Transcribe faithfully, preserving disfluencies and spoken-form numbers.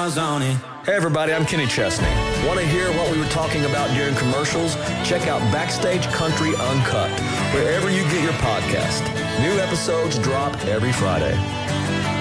stars on it. Hey everybody, I'm Kenny Chesney. Want to hear what we were talking about during commercials? Check out Backstage Country Uncut, wherever you get your podcast. New episodes drop every Friday.